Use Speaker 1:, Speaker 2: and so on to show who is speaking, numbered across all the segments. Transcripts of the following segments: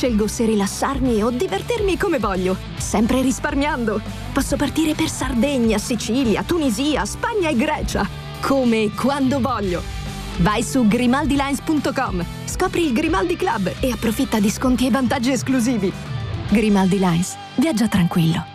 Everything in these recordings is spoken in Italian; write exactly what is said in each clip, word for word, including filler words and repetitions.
Speaker 1: scelgo se rilassarmi o divertirmi come voglio, sempre risparmiando. Posso partire per Sardegna, Sicilia, Tunisia, Spagna e Grecia, come e quando voglio. Vai su grimaldi lines punto com, scopri il Grimaldi Club e approfitta di sconti e vantaggi esclusivi. Grimaldi Lines, viaggia tranquillo.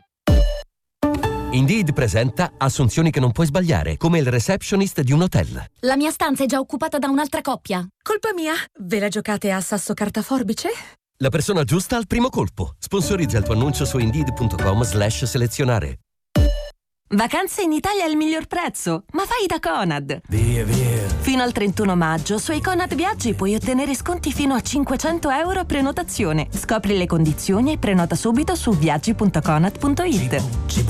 Speaker 2: Indeed presenta assunzioni che non puoi sbagliare, come il receptionist di un hotel.
Speaker 3: La mia stanza è già occupata da un'altra coppia.
Speaker 4: Colpa mia? Ve la giocate a sasso carta forbice?
Speaker 2: La persona giusta al primo colpo. Sponsorizza il tuo annuncio su indeed punto com slash selezionare.
Speaker 5: Vacanze in Italia al miglior prezzo, ma fai da Conad.
Speaker 6: Via, via.
Speaker 5: Fino al trentuno maggio sui Conad Viaggi puoi ottenere sconti fino a cinquecento euro a prenotazione. Scopri le condizioni e prenota subito su viaggi punto conad punto it.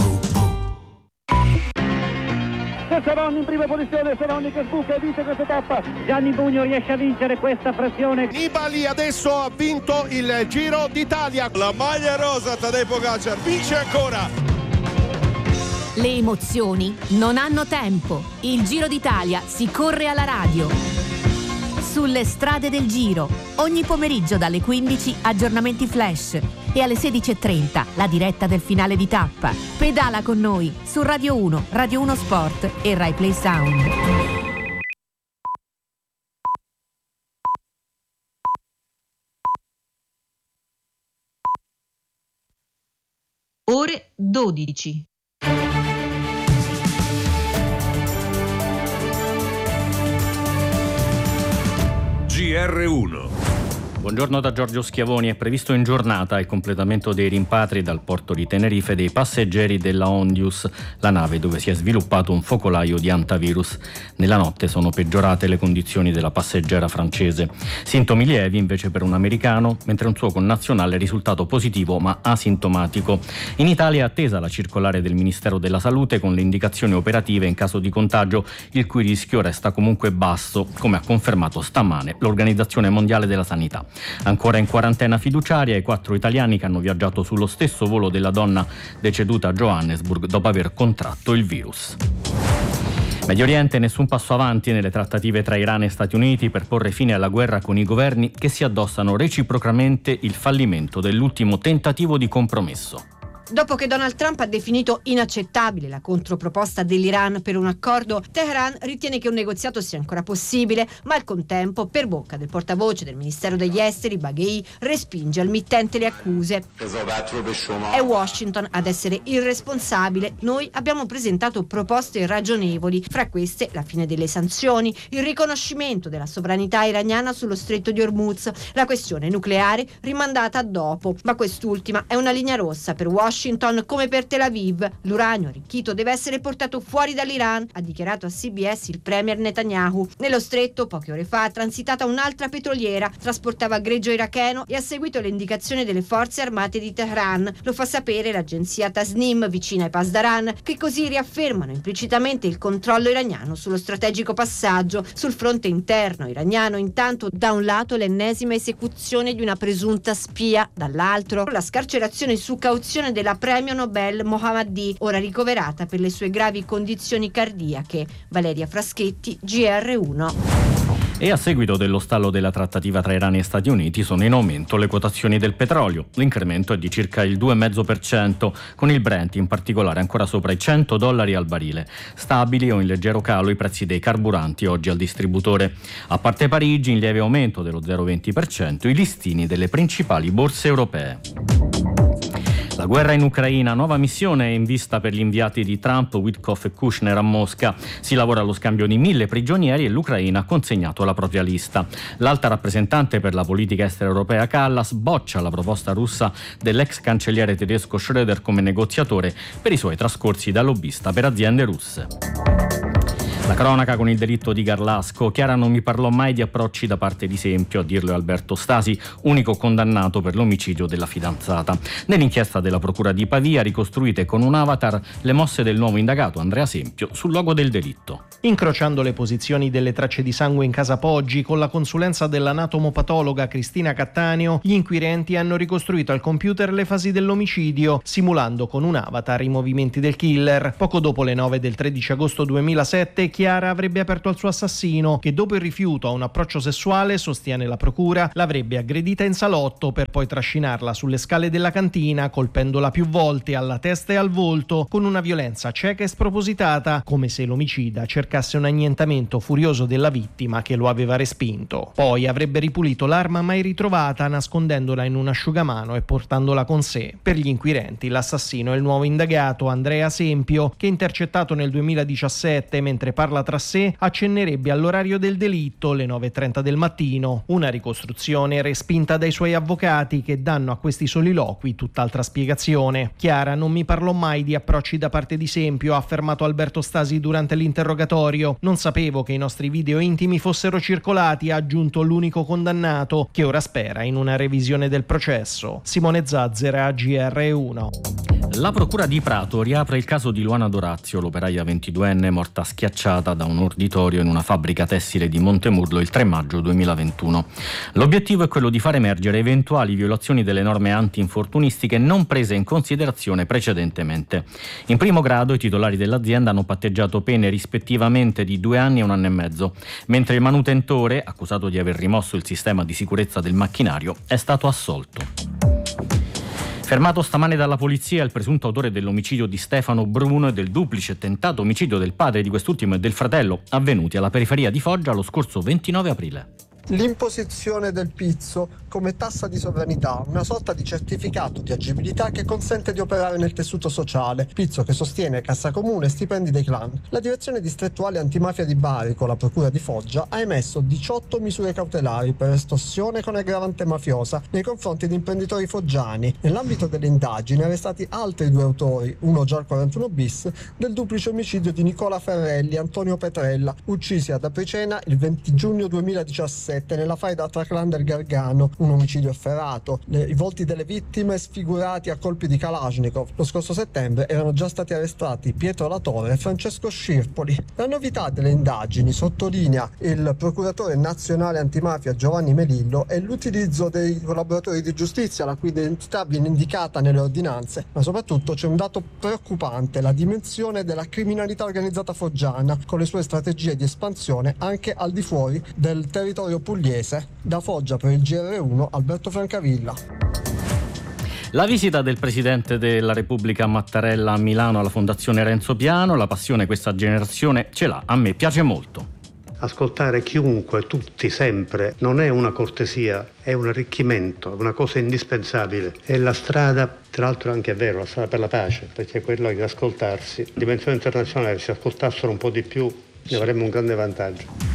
Speaker 7: Seronni in prima posizione, Seronni che sbuca e vince questa tappa. Gianni Bugno riesce a vincere questa pressione.
Speaker 8: Nibali adesso ha vinto il Giro d'Italia.
Speaker 9: La maglia rosa, Tadej Pogačar vince ancora.
Speaker 10: Le emozioni non hanno tempo. Il Giro d'Italia si corre alla radio. Sulle strade del Giro, ogni pomeriggio dalle quindici aggiornamenti flash e alle sedici e trenta la diretta del finale di tappa. Pedala con noi su Radio uno, Radio uno Sport e Rai Play Sound.
Speaker 11: Ore dodici.
Speaker 12: G R uno.
Speaker 13: Buongiorno da Giorgio Schiavoni. È previsto in giornata il completamento dei rimpatri dal porto di Tenerife dei passeggeri della Ondius, la nave dove si è sviluppato un focolaio di antivirus. Nella notte sono peggiorate le condizioni della passeggera francese. Sintomi lievi invece per un americano, mentre un suo connazionale è risultato positivo ma asintomatico. In Italia è attesa la circolare del Ministero della Salute con le indicazioni operative in caso di contagio, il cui rischio resta comunque basso, come ha confermato stamane l'Organizzazione Mondiale della Sanità. Ancora in quarantena fiduciaria i quattro italiani che hanno viaggiato sullo stesso volo della donna deceduta a Johannesburg dopo aver contratto il virus. Medio Oriente, nessun passo avanti nelle trattative tra Iran e Stati Uniti per porre fine alla guerra con i governi che si addossano reciprocamente il fallimento dell'ultimo tentativo di compromesso.
Speaker 14: Dopo che Donald Trump ha definito inaccettabile la controproposta dell'Iran per un accordo, Teheran ritiene che un negoziato sia ancora possibile, ma al contempo, per bocca del portavoce del Ministero degli Esteri, Baghei, respinge al mittente le accuse. È Washington ad essere irresponsabile. Noi abbiamo presentato proposte ragionevoli, fra queste la fine delle sanzioni, il riconoscimento della sovranità iraniana sullo stretto di Hormuz, la questione nucleare rimandata a dopo, ma quest'ultima è una linea rossa per Washington come per Tel Aviv. L'uranio arricchito deve essere portato fuori dall'Iran, ha dichiarato a C B S il premier Netanyahu. Nello stretto, poche ore fa, ha transitata un'altra petroliera, trasportava greggio iracheno e ha seguito le indicazioni delle forze armate di Teheran. Lo fa sapere l'agenzia Tasnim, vicina ai Pasdaran, che così riaffermano implicitamente il controllo iraniano sullo strategico passaggio. Sul fronte interno iraniano, intanto, da un lato l'ennesima esecuzione di una presunta spia, dall'altro la scarcerazione su cauzione della premio Nobel Mohammadi, ora ricoverata per le sue gravi condizioni cardiache. Valeria Fraschetti, G R uno.
Speaker 13: E a seguito dello stallo della trattativa tra Iran e Stati Uniti sono in aumento le quotazioni del petrolio. L'incremento è di circa il due virgola cinque per cento, con il Brent in particolare ancora sopra i cento dollari al barile. Stabili o in leggero calo i prezzi dei carburanti oggi al distributore. A parte Parigi, in lieve aumento dello zero virgola venti per cento i listini delle principali borse europee. La guerra in Ucraina, nuova missione è in vista per gli inviati di Trump, Witkoff e Kushner a Mosca. Si lavora allo scambio di mille prigionieri e l'Ucraina ha consegnato la propria lista. L'alta rappresentante per la politica estera europea Kallas boccia la proposta russa dell'ex cancelliere tedesco Schröder come negoziatore per i suoi trascorsi da lobbista per aziende russe. La cronaca con il delitto di Garlasco. Chiara non mi parlò mai di approcci da parte di Sempio, a dirlo è Alberto Stasi, unico condannato per l'omicidio della fidanzata. Nell'inchiesta della procura di Pavia, ricostruite con un avatar le mosse del nuovo indagato Andrea Sempio sul luogo del delitto.
Speaker 15: Incrociando le posizioni delle tracce di sangue in casa Poggi con la consulenza dell'anatomopatologa Cristina Cattaneo, gli inquirenti hanno ricostruito al computer le fasi dell'omicidio, simulando con un avatar i movimenti del killer. Poco dopo le nove del tredici agosto duemilasette, Chiara avrebbe aperto al suo assassino, che dopo il rifiuto a un approccio sessuale, sostiene la procura, l'avrebbe aggredita in salotto per poi trascinarla sulle scale della cantina, colpendola più volte alla testa e al volto con una violenza cieca e spropositata, come se l'omicida cercasse un annientamento furioso della vittima che lo aveva respinto. Poi avrebbe ripulito l'arma mai ritrovata, nascondendola in un asciugamano e portandola con sé. Per gli inquirenti l'assassino è il nuovo indagato Andrea Sempio, che intercettato nel duemiladiciassette mentre parla tra sé accennerebbe all'orario del delitto, le nove e trenta del mattino. Una ricostruzione respinta dai suoi avvocati, che danno a questi soliloqui tutt'altra spiegazione. Chiara: non mi parlò mai di approcci da parte di Sempio, ha affermato Alberto Stasi durante l'interrogatorio. Non sapevo che i nostri video intimi fossero circolati, ha aggiunto l'unico condannato, che ora spera in una revisione del processo. Simone Zazzera, G R uno.
Speaker 13: La procura di Prato riapre il caso di Luana Dorazio, l'operaia ventiduenne morta schiacciata da un orditorio in una fabbrica tessile di Montemurlo il tre maggio duemilaventuno. L'obiettivo è quello di far emergere eventuali violazioni delle norme anti-infortunistiche non prese in considerazione precedentemente. In primo grado i titolari dell'azienda hanno patteggiato pene rispettivamente di due anni e un anno e mezzo, mentre il manutentore, accusato di aver rimosso il sistema di sicurezza del macchinario, è stato assolto. Fermato stamane dalla polizia il presunto autore dell'omicidio di Stefano Bruno e del duplice tentato omicidio del padre di quest'ultimo e del fratello, avvenuti alla periferia di Foggia lo scorso ventinove aprile.
Speaker 6: L'imposizione del pizzo come tassa di sovranità, una sorta di certificato di agibilità che consente di operare nel tessuto sociale, pizzo che sostiene cassa comune e stipendi dei clan. La direzione distrettuale antimafia di Bari con la procura di Foggia ha emesso diciotto misure cautelari per estorsione con aggravante mafiosa nei confronti di imprenditori foggiani. Nell'ambito delle indagini arrestati altri due autori, uno già al quarantuno bis, del duplice omicidio di Nicola Ferrelli e Antonio Petrella, uccisi ad Apricena il venti giugno duemiladiciassette nella faida tra clan del Gargano, un omicidio efferato. Le, I volti delle vittime sfigurati a colpi di Kalashnikov. Lo scorso settembre erano già stati arrestati Pietro Latorre e Francesco Scirpoli. La novità delle indagini, sottolinea il procuratore nazionale antimafia Giovanni Melillo, è l'utilizzo dei collaboratori di giustizia, la cui identità viene indicata nelle ordinanze, ma soprattutto c'è un dato preoccupante: la dimensione della criminalità organizzata foggiana, con le sue strategie di espansione anche al di fuori del territorio pugliese. Da Foggia per il G R uno, Alberto Francavilla.
Speaker 13: La visita del Presidente della Repubblica Mattarella a Milano alla Fondazione Renzo Piano, la passione questa generazione ce l'ha, a me piace molto.
Speaker 11: Ascoltare chiunque, tutti, sempre, non è una cortesia, è un arricchimento, è una cosa indispensabile. È la strada, tra l'altro anche è vero, la strada per la pace, perché è quello di ascoltarsi. In dimensione internazionale, se ascoltassero un po' di più, ne avremmo un grande vantaggio.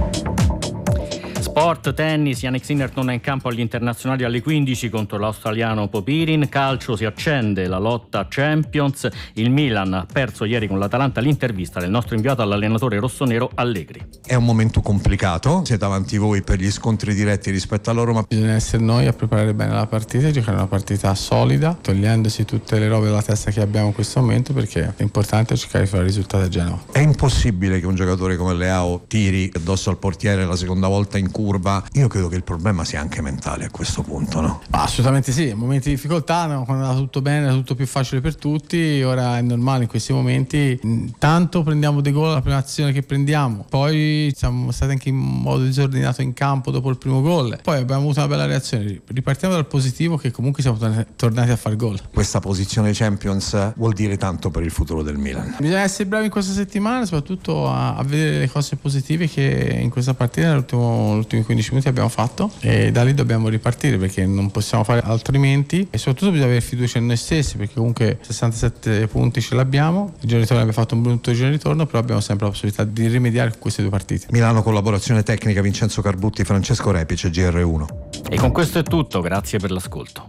Speaker 13: Sport, tennis, Jannik Sinner torna in campo agli internazionali alle quindici contro l'australiano Popirin. Calcio, si accende la lotta Champions. Il Milan ha perso ieri con l'Atalanta. L'intervista del nostro inviato all'allenatore rossonero Allegri.
Speaker 16: È un momento complicato, siete avanti voi per gli scontri diretti rispetto a loro, ma
Speaker 17: bisogna essere noi a preparare bene la partita e giocare una partita solida, togliendosi tutte le robe dalla testa che abbiamo in questo momento, perché è importante cercare di fare il risultato a Genova.
Speaker 16: È impossibile che un giocatore come Leao tiri addosso al portiere la seconda volta in curva. Io credo che il problema sia anche mentale a questo punto, no?
Speaker 17: Assolutamente sì, in momenti di difficoltà, no? Quando era tutto bene, era tutto più facile per tutti, ora è normale in questi momenti. Tanto prendiamo dei gol la prima azione che prendiamo, poi siamo stati anche in modo disordinato in campo dopo il primo gol, poi abbiamo avuto una bella reazione. Ripartiamo dal positivo, che comunque siamo tornati a far gol.
Speaker 16: Questa posizione Champions vuol dire tanto per il futuro del Milan.
Speaker 17: Bisogna essere bravi in questa settimana, soprattutto a, a vedere le cose positive che in questa partita nell'ultimo, nell'ultimo quindici minuti abbiamo fatto, e da lì dobbiamo ripartire, perché non possiamo fare altrimenti, e soprattutto bisogna avere fiducia in noi stessi, perché comunque sessantasette punti ce l'abbiamo. Il giorno di ritorno abbiamo fatto un brutto giorno di ritorno, però abbiamo sempre la possibilità di rimediare con queste due partite.
Speaker 16: Milano, collaborazione tecnica Vincenzo Carbutti, Francesco Repice, G R uno.
Speaker 13: E con questo è tutto, grazie per l'ascolto.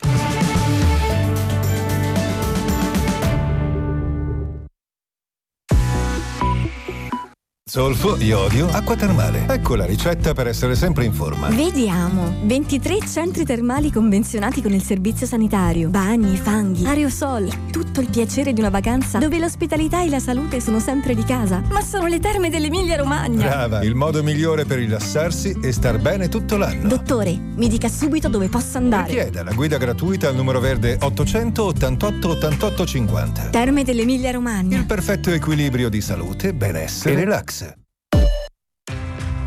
Speaker 18: Zolfo, iodio, acqua termale. Ecco la ricetta per essere sempre in forma.
Speaker 19: Vediamo. ventitré centri termali convenzionati con il servizio sanitario. Bagni, fanghi, aerosol. Tutto il piacere di una vacanza dove l'ospitalità e la salute sono sempre di casa. Ma sono le terme dell'Emilia Romagna.
Speaker 18: Brava, il modo migliore per rilassarsi e star bene tutto l'anno.
Speaker 19: Dottore, mi dica subito dove posso andare.
Speaker 18: Richieda la guida gratuita al numero verde ottocento ottantotto ottantotto cinquanta.
Speaker 19: Terme dell'Emilia Romagna.
Speaker 18: Il perfetto equilibrio di salute, benessere e relax.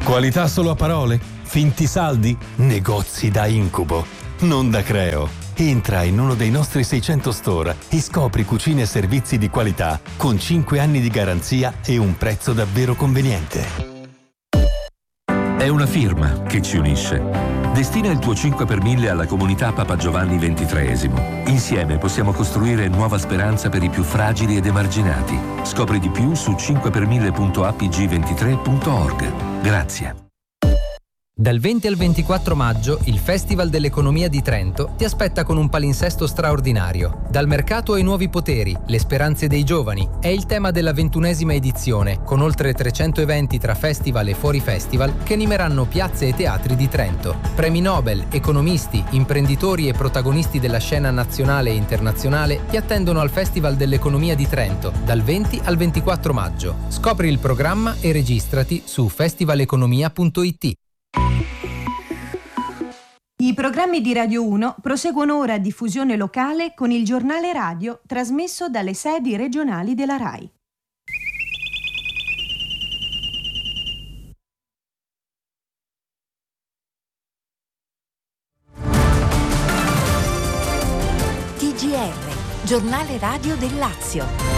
Speaker 20: Qualità solo a parole? Finti saldi? Negozi da incubo? Non da Creo. Entra in uno dei nostri seicento store e scopri cucine e servizi di qualità con cinque anni di garanzia e un prezzo davvero conveniente.
Speaker 12: È una firma che ci unisce. Destina il tuo cinque per mille alla comunità Papa Giovanni ventitreesimo. Insieme possiamo costruire nuova speranza per i più fragili ed emarginati. Scopri di più su cinque per mille punto a p g ventitré punto org. Grazie.
Speaker 21: Dal venti al ventiquattro maggio il Festival dell'Economia di Trento ti aspetta con un palinsesto straordinario. Dal mercato ai nuovi poteri, le speranze dei giovani è il tema della ventunesima edizione, con oltre trecento eventi tra festival e fuori festival che animeranno piazze e teatri di Trento. Premi Nobel, economisti, imprenditori e protagonisti della scena nazionale e internazionale ti attendono al Festival dell'Economia di Trento dal venti al ventiquattro maggio. Scopri il programma e registrati su festivaleconomia punto i t.
Speaker 22: I programmi di Radio uno proseguono ora a diffusione locale con il giornale radio trasmesso dalle sedi regionali della RAI.
Speaker 23: T G R, giornale radio del Lazio.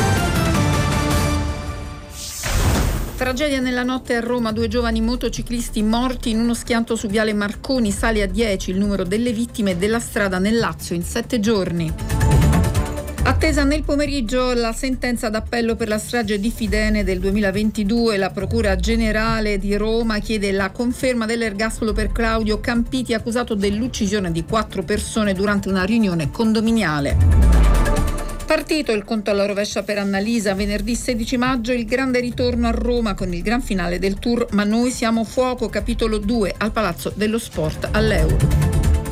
Speaker 24: Tragedia nella notte a Roma, due giovani motociclisti morti in uno schianto su Viale Marconi, sale a dieci il numero delle vittime della strada nel Lazio in sette giorni. Attesa nel pomeriggio la sentenza d'appello per la strage di Fidene del duemilaventidue. La Procura Generale di Roma chiede la conferma dell'ergastolo per Claudio Campiti, accusato dell'uccisione di quattro persone durante una riunione condominiale. Partito il conto alla rovescia per Annalisa, venerdì sedici maggio il grande ritorno a Roma con il gran finale del tour Ma noi siamo fuoco, capitolo due, al Palazzo dello Sport all'Euro.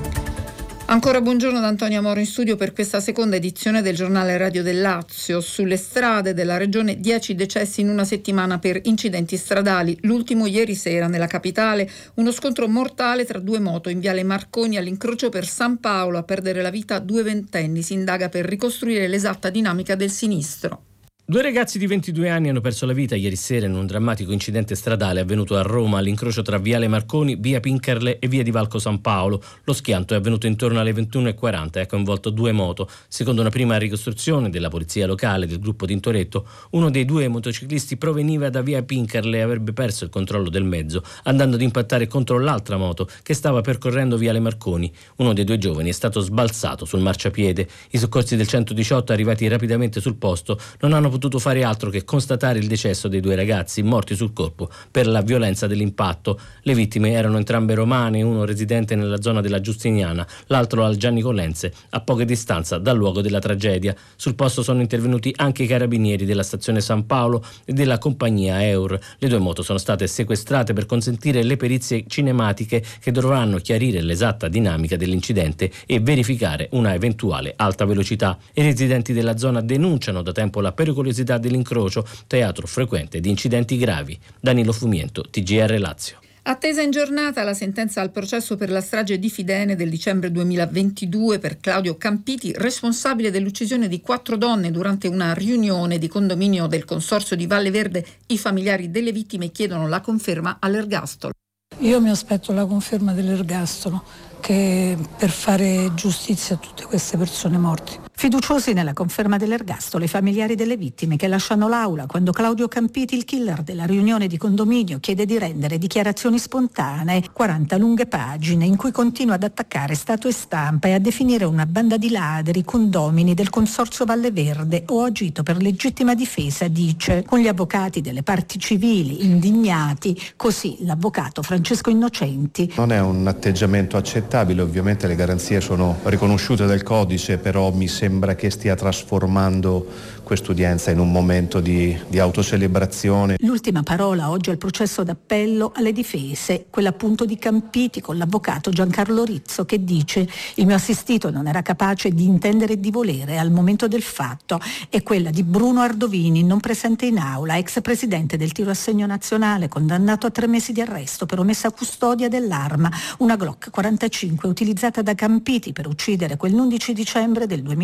Speaker 24: Ancora buongiorno da Antonia Moro in studio per questa seconda edizione del giornale radio del Lazio. Sulle strade della regione dieci decessi in una settimana per incidenti stradali. L'ultimo ieri sera nella capitale, uno scontro mortale tra due moto in Viale Marconi all'incrocio per San Paolo. A perdere la vita due ventenni. Si indaga per ricostruire l'esatta dinamica del sinistro.
Speaker 25: Due ragazzi di ventidue anni hanno perso la vita ieri sera in un drammatico incidente stradale avvenuto a Roma all'incrocio tra Viale Marconi, via Pincarle e via di Valco San Paolo. Lo schianto è avvenuto intorno alle ventuno e quaranta e ha coinvolto due moto. Secondo una prima ricostruzione della polizia locale del gruppo Tintoretto, uno dei due motociclisti proveniva da via Pincarle e avrebbe perso il controllo del mezzo, andando ad impattare contro l'altra moto che stava percorrendo Viale Marconi. Uno dei due giovani è stato sbalzato sul marciapiede. I soccorsi del centodiciotto, arrivati rapidamente sul posto, non hanno potuto fare altro che constatare il decesso dei due ragazzi morti sul colpo per la violenza dell'impatto. Le vittime erano entrambe romane, uno residente nella zona della Giustiniana, l'altro al Giannicolense, a poca distanza dal luogo della tragedia. Sul posto sono intervenuti anche i carabinieri della stazione San Paolo e della compagnia Eur. Le due moto sono state sequestrate per consentire le perizie cinematiche che dovranno chiarire l'esatta dinamica dell'incidente e verificare una eventuale alta velocità. I residenti della zona denunciano da tempo la pericolosità dell'incrocio, teatro frequente di incidenti gravi. Danilo Fumiento, T G R Lazio.
Speaker 24: Attesa in giornata la sentenza al processo per la strage di Fidene del dicembre duemilaventidue per Claudio Campiti, responsabile dell'uccisione di quattro donne durante una riunione di condominio del consorzio di Valle Verde. I familiari delle vittime chiedono la conferma all'ergastolo.
Speaker 26: Io mi aspetto la conferma dell'ergastolo, che per fare giustizia a tutte queste persone morte.
Speaker 27: Fiduciosi nella conferma dell'ergastolo i familiari delle vittime che lasciano l'aula quando Claudio Campiti, il killer della riunione di condominio, chiede di rendere dichiarazioni spontanee, quaranta lunghe pagine in cui continua ad attaccare Stato e stampa e a definire una banda di ladri, condomini del consorzio Valle Verde. Ho agito per legittima difesa, dice, con gli avvocati delle parti civili indignati. Così l'avvocato Francesco Innocenti.
Speaker 28: Non è un atteggiamento accettabile, ovviamente le garanzie sono riconosciute dal codice, però mi sembra che stia trasformando quest'udienza in un momento di, di autocelebrazione.
Speaker 27: L'ultima parola oggi al processo d'appello alle difese, quella appunto di Campiti con l'avvocato Giancarlo Rizzo, che dice: il mio assistito non era capace di intendere e di volere al momento del fatto, e quella di Bruno Ardovini, non presente in aula, ex presidente del tiro a segno nazionale, condannato a tre mesi di arresto per omessa custodia dell'arma, una Glock quarantacinque utilizzata da Campiti per uccidere quell'undici dicembre del duemilaventi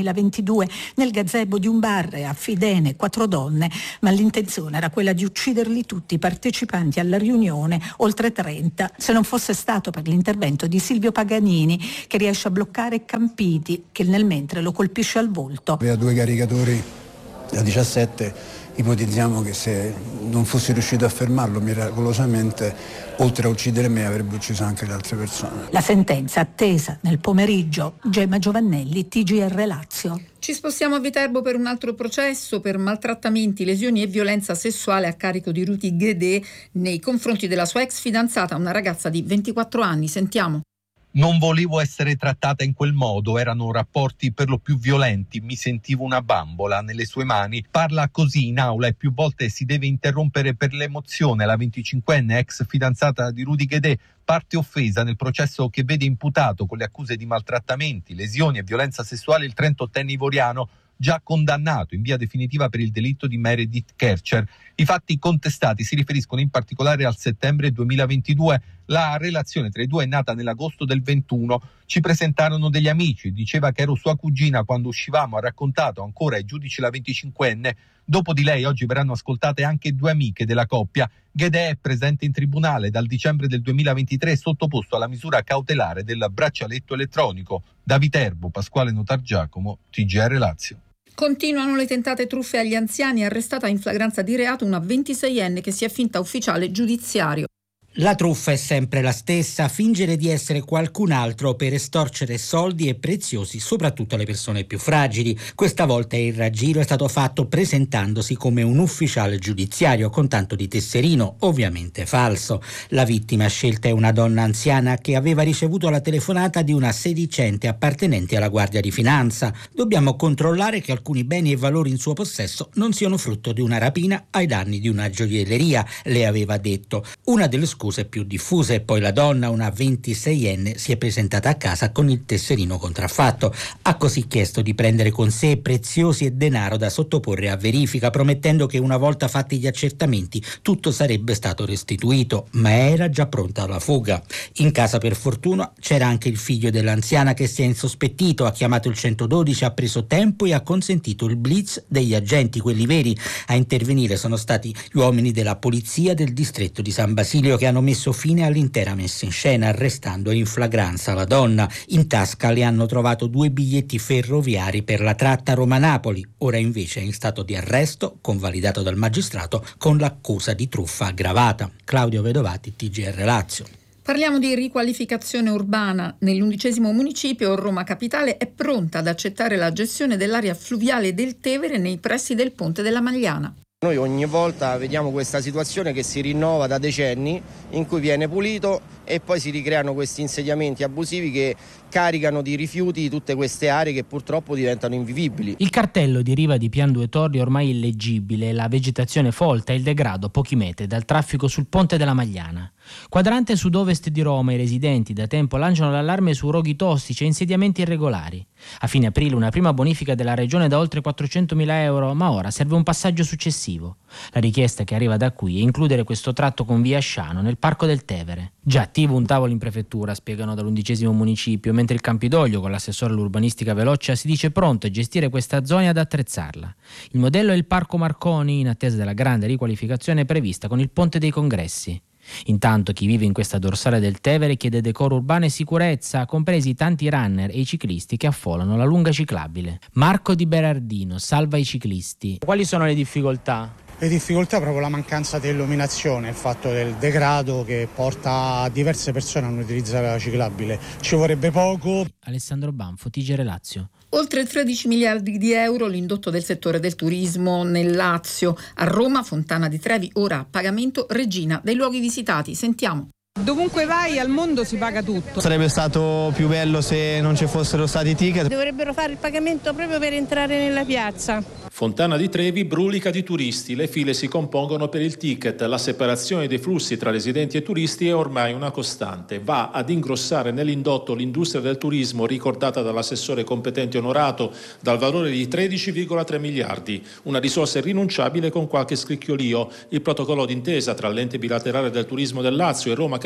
Speaker 27: duemilaventidue nel gazebo di un bar a Fidene quattro donne, ma l'intenzione era quella di ucciderli tutti i partecipanti alla riunione, oltre trenta, se non fosse stato per l'intervento di Silvio Paganini, che riesce a bloccare Campiti, che nel mentre lo colpisce al volto.
Speaker 1: Aveva due caricatori da diciassette, ipotizziamo che se non fossi riuscito a fermarlo miracolosamente, oltre a uccidere me, avrebbe ucciso anche le altre persone.
Speaker 27: La sentenza attesa nel pomeriggio. Gemma Giovannelli, T G R Lazio.
Speaker 24: Ci spostiamo a Viterbo per un altro processo per maltrattamenti, lesioni e violenza sessuale a carico di Rudy Guedé nei confronti della sua ex fidanzata, una ragazza di ventiquattro anni. Sentiamo.
Speaker 2: Non volevo essere trattata in quel modo, erano rapporti per lo più violenti, mi sentivo una bambola nelle sue mani. Parla così in aula e più volte si deve interrompere per l'emozione. La venticinquenne ex fidanzata di Rudy Guedé, parte offesa nel processo che vede imputato con le accuse di maltrattamenti, lesioni e violenza sessuale il trentottenne ivoriano, già condannato in via definitiva per il delitto di Meredith Kercher. I fatti contestati si riferiscono in particolare al settembre duemilaventidue. La relazione tra i due è nata nell'agosto del ventuno. Ci presentarono degli amici, diceva che ero sua cugina quando uscivamo, ha raccontato ancora ai giudici la venticinquenne. Dopo di lei oggi verranno ascoltate anche due amiche della coppia. Guedé è presente in tribunale dal dicembre del duemilaventitré, sottoposto alla misura cautelare del braccialetto elettronico. Da Viterbo, Pasquale Notargiacomo, T G R Lazio.
Speaker 24: Continuano le tentate truffe agli anziani, arrestata in flagranza di reato una ventiseienne che si è finta ufficiale giudiziario.
Speaker 3: La truffa è sempre la stessa, fingere di essere qualcun altro per estorcere soldi e preziosi, soprattutto alle persone più fragili. Questa volta il raggiro è stato fatto presentandosi come un ufficiale giudiziario con tanto di tesserino, ovviamente falso. La vittima scelta è una donna anziana che aveva ricevuto la telefonata di una sedicente appartenente alla Guardia di Finanza. Dobbiamo controllare che alcuni beni e valori in suo possesso non siano frutto di una rapina ai danni di una gioielleria, le aveva detto. Una delle scuse più diffuse e poi la donna, una ventiseienne, si è presentata a casa con il tesserino contraffatto. Ha così chiesto di prendere con sé preziosi e denaro da sottoporre a verifica, promettendo che una volta fatti gli accertamenti tutto sarebbe stato restituito, ma era già pronta alla fuga. In casa per fortuna c'era anche il figlio dell'anziana che si è insospettito, ha chiamato il centododici, ha preso tempo e ha consentito il blitz degli agenti, quelli veri. A intervenire sono stati gli uomini della polizia del distretto di San Basilio, che hanno messo fine all'intera messa in scena, arrestando in flagranza la donna. In tasca le hanno trovato due biglietti ferroviari per la tratta Roma-Napoli. Ora invece è in stato di arresto, convalidato dal magistrato, con l'accusa di truffa aggravata. Claudio Vedovati, T G R Lazio.
Speaker 24: Parliamo di riqualificazione urbana. Nell'undicesimo municipio, Roma Capitale è pronta ad accettare la gestione dell'area fluviale del Tevere nei pressi del Ponte della Magliana.
Speaker 4: Noi ogni volta vediamo questa situazione che si rinnova da decenni, in cui viene pulito e poi si ricreano questi insediamenti abusivi che caricano di rifiuti tutte queste aree che purtroppo diventano invivibili.
Speaker 5: Il cartello di riva di Pian Due Torri è ormai illeggibile, la vegetazione folta e il degrado a pochi metri dal traffico sul Ponte della Magliana. Quadrante sud-ovest di Roma, i residenti da tempo lanciano l'allarme su roghi tossici e insediamenti irregolari. A fine aprile una prima bonifica della regione da oltre quattrocentomila euro, ma ora serve un passaggio successivo. La richiesta che arriva da qui è includere questo tratto con via Asciano nel Parco del Tevere. Già attivo un tavolo in prefettura, spiegano dall'undicesimo municipio, mentre il Campidoglio con l'assessore all'urbanistica Veloccia si dice pronto a gestire questa zona e ad attrezzarla. Il modello è il Parco Marconi, in attesa della grande riqualificazione prevista con il Ponte dei Congressi. Intanto chi vive in questa dorsale del Tevere chiede decoro urbano e sicurezza, compresi tanti runner e i ciclisti che affollano la lunga ciclabile. Marco Di Berardino salva i ciclisti. Quali sono le difficoltà?
Speaker 7: Le difficoltà è proprio la mancanza di illuminazione, il fatto del degrado che porta diverse persone a non utilizzare la ciclabile. Ci vorrebbe poco.
Speaker 5: Alessandro Banfo, T G R Lazio.
Speaker 24: Oltre tredici miliardi di euro l'indotto del settore del turismo nel Lazio. A Roma, Fontana di Trevi, ora a pagamento, regina dei luoghi visitati. Sentiamo.
Speaker 8: Dovunque vai al mondo si paga tutto.
Speaker 9: Sarebbe stato più bello se non ci fossero stati ticket.
Speaker 29: Dovrebbero fare il pagamento proprio per entrare nella piazza.
Speaker 30: Fontana di Trevi brulica di turisti, le file si compongono per il ticket, la separazione dei flussi tra residenti e turisti è ormai una costante. Va ad ingrossare nell'indotto l'industria del turismo ricordata dall'assessore competente onorato dal valore di tredici virgola tre miliardi, una risorsa irrinunciabile con qualche scricchiolio. Il protocollo d'intesa tra l'ente bilaterale del turismo del Lazio e Roma Capitale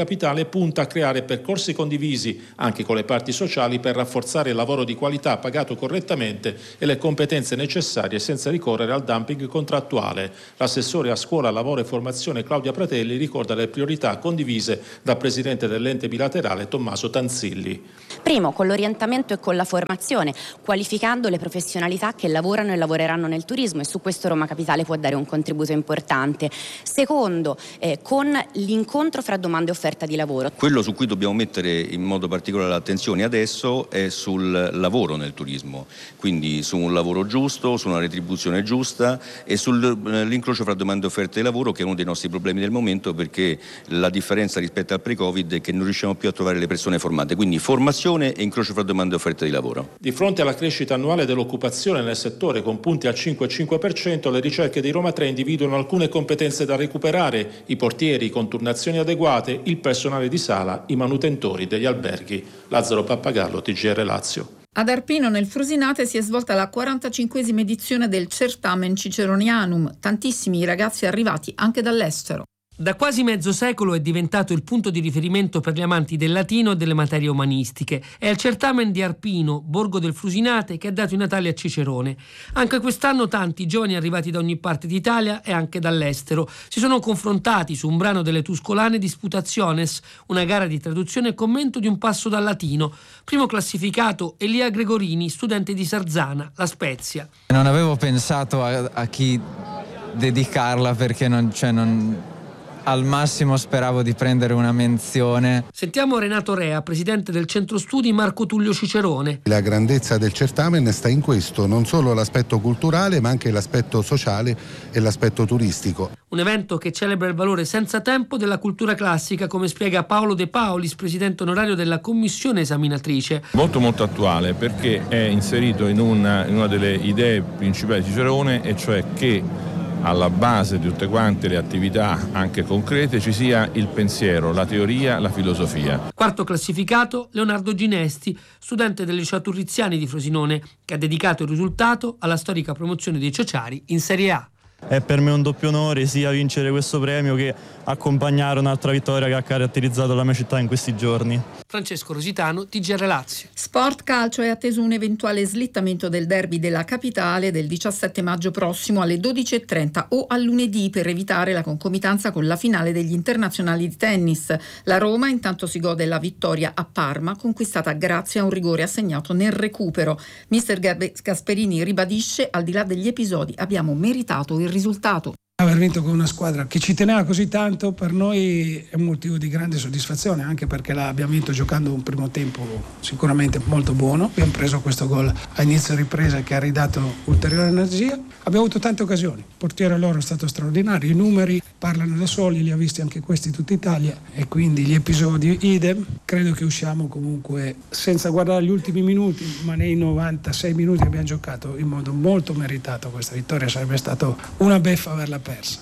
Speaker 30: Capitale punta a creare percorsi condivisi anche con le parti sociali per rafforzare il lavoro di qualità pagato correttamente e le competenze necessarie senza ricorrere al dumping contrattuale. L'assessore a scuola, lavoro e formazione Claudia Pratelli ricorda le priorità condivise dal presidente dell'ente bilaterale Tommaso Tanzilli.
Speaker 6: Primo, con l'orientamento e con la formazione, qualificando le professionalità che lavorano e lavoreranno nel turismo, e su questo Roma Capitale può dare un contributo importante. Secondo, eh, con l'incontro fra domanda e offerta di lavoro.
Speaker 10: Quello su cui dobbiamo mettere in modo particolare l'attenzione adesso è sul lavoro nel turismo, quindi su un lavoro giusto, su una retribuzione giusta e sull'incrocio fra domanda e offerta di lavoro, che è uno dei nostri problemi del momento, perché la differenza rispetto al pre-Covid è che non riusciamo più a trovare le persone formate, quindi formazione e incrocio fra domanda e offerta di lavoro.
Speaker 30: Di fronte alla crescita annuale dell'occupazione nel settore con punti al cinque virgola cinque per cento, le ricerche di Roma tre individuano alcune competenze da recuperare: i portieri con turnazioni adeguate, il personale di sala, i manutentori degli alberghi. Lazzaro Pappagallo, T G R Lazio.
Speaker 24: Ad Arpino, nel Frusinate, si è svolta la quarantacinquesima edizione del Certamen Ciceronianum, tantissimi i ragazzi arrivati anche dall'estero.
Speaker 11: Da quasi mezzo secolo è diventato il punto di riferimento per gli amanti del latino e delle materie umanistiche. È il Certamen di Arpino, borgo del Frusinate, che ha dato i natali a Cicerone. Anche quest'anno tanti giovani arrivati da ogni parte d'Italia e anche dall'estero si sono confrontati su un brano delle Tuscolane Disputationes, una gara di traduzione e commento di un passo dal latino. Primo classificato Elia Gregorini, studente di Sarzana, La Spezia.
Speaker 13: Non avevo pensato a, a chi dedicarla, perché non... Cioè non... Al massimo speravo di prendere una menzione.
Speaker 11: Sentiamo Renato Rea, presidente del centro studi Marco Tullio Cicerone.
Speaker 14: La grandezza del certamen sta in questo, non solo l'aspetto culturale ma anche l'aspetto sociale e l'aspetto turistico.
Speaker 11: Un evento che celebra il valore senza tempo della cultura classica, come spiega Paolo De Paulis, presidente onorario della commissione esaminatrice.
Speaker 15: Molto molto attuale, perché è inserito in una, in una delle idee principali di Cicerone, e cioè che alla base di tutte quante le attività anche concrete ci sia il pensiero, la teoria, la filosofia.
Speaker 11: Quarto classificato Leonardo Ginesti, studente del liceo Turriziani di Frosinone, che ha dedicato il risultato alla storica promozione dei Ciociari in Serie A.
Speaker 16: È per me un doppio onore sia vincere questo premio che accompagnare un'altra vittoria che ha caratterizzato la mia città in questi giorni.
Speaker 11: Francesco Rositano, T G R Lazio.
Speaker 24: Sport calcio, è atteso un eventuale slittamento del derby della capitale del diciassette maggio prossimo alle dodici e trenta o a lunedì, per evitare la concomitanza con la finale degli internazionali di tennis. La Roma intanto si gode la vittoria a Parma, conquistata grazie a un rigore assegnato nel recupero. Mister Gasperini ribadisce: al di là degli episodi abbiamo meritato il risultato.
Speaker 17: Aver vinto con una squadra che ci teneva così tanto per noi è un motivo di grande soddisfazione, anche perché l'abbiamo vinto giocando un primo tempo sicuramente molto buono. Abbiamo preso questo gol a inizio ripresa che ha ridato ulteriore energia. Abbiamo avuto tante occasioni, il portiere loro è stato straordinario, i numeri parlano da soli, li ha visti anche questi tutta Italia, e quindi gli episodi idem. Credo che usciamo comunque senza guardare gli ultimi minuti, ma nei novantasei minuti abbiamo giocato in modo molto meritato questa vittoria. Sarebbe stato una beffa averla persa.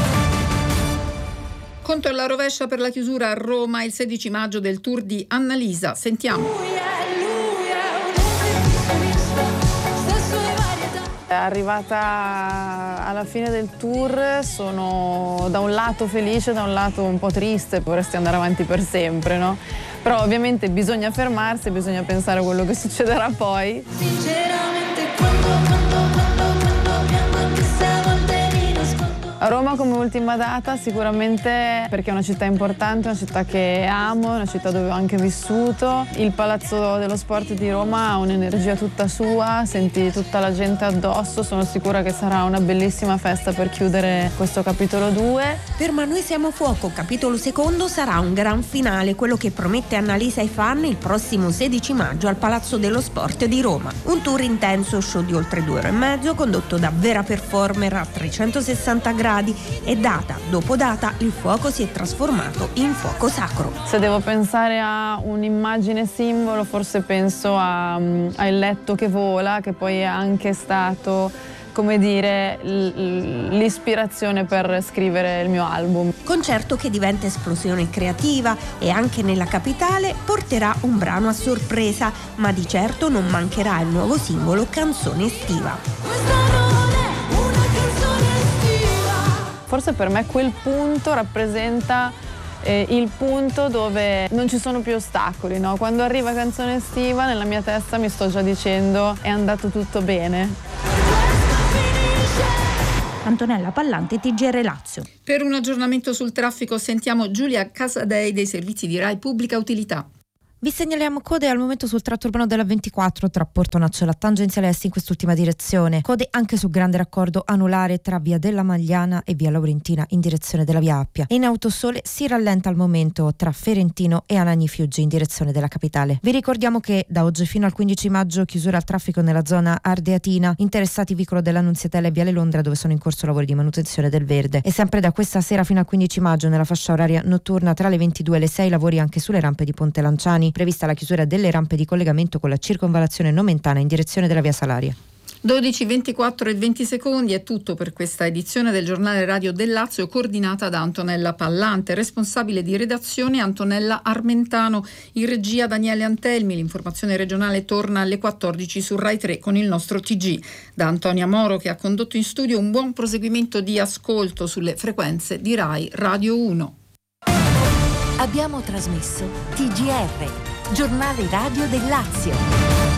Speaker 24: Conto alla rovescia per la chiusura a Roma il sedici maggio del Tour di Annalisa. Sentiamo.
Speaker 18: Arrivata alla fine del tour sono da un lato felice, da un lato un po' triste, vorresti andare avanti per sempre, no? Però ovviamente bisogna fermarsi, bisogna pensare a quello che succederà poi. Sinceramente quando, quando, quando, quando piango anche se a volte mi nascondo. A Roma come ultima data sicuramente perché è una città importante, una città che amo, una città dove ho anche vissuto. Il Palazzo dello Sport di Roma ha un'energia tutta sua, senti tutta la gente addosso, sono sicura che sarà una bellissima festa per chiudere questo capitolo due.
Speaker 22: Per Ma Noi Siamo Fuoco, capitolo secondo, sarà un gran finale, quello che promette Annalisa ai fan il prossimo sedici maggio al Palazzo dello Sport di Roma. Un tour intenso, show di oltre due ore e mezzo, condotto da vera performer a trecentosessanta gradi, e data dopo data il fuoco si è trasformato in fuoco sacro.
Speaker 18: Se devo pensare a un'immagine simbolo, forse penso a, a Il letto che vola, che poi è anche stato, come dire, l'ispirazione per scrivere il mio album.
Speaker 22: Concerto che diventa esplosione creativa e anche nella capitale porterà un brano a sorpresa, ma di certo non mancherà il nuovo singolo Canzone estiva.
Speaker 18: Forse per me quel punto rappresenta eh, il punto dove non ci sono più ostacoli, no? Quando arriva Canzone estiva nella mia testa mi sto già dicendo è andato tutto bene.
Speaker 22: Antonella Pallante, T G R Lazio.
Speaker 24: Per un aggiornamento sul traffico sentiamo Giulia Casadei dei servizi di Rai Pubblica Utilità.
Speaker 1: Vi segnaliamo code al momento sul tratto urbano della ventiquattro tra Porto Naccio e la tangenziale est in quest'ultima direzione. Code anche sul grande raccordo anulare tra via della Magliana e via Laurentina in direzione della via Appia. E in Autosole si rallenta al momento tra Ferentino e Anagni Fiuggi in direzione della capitale. Vi ricordiamo che da oggi fino al quindici maggio chiusura al traffico nella zona Ardeatina, interessati vicolo dell'Annunziatella e viale Londra dove sono in corso lavori di manutenzione del verde. E sempre da questa sera fino al quindici maggio nella fascia oraria notturna tra le ventidue e le sei lavori anche sulle rampe di Ponte Lanciani. Prevista la chiusura delle rampe di collegamento con la circonvallazione nomentana in direzione della via Salaria.
Speaker 24: dodici, ventiquattro e venti secondi è tutto per questa edizione del giornale radio del Lazio, coordinata da Antonella Pallante, responsabile di redazione Antonella Armentano, in regia Daniele Antelmi. L'informazione regionale torna alle quattordici su Rai tre con il nostro T G. Da Antonia Moro, che ha condotto in studio, un buon proseguimento di ascolto sulle frequenze di Rai Radio uno.
Speaker 12: Abbiamo trasmesso T G R, giornale radio del Lazio.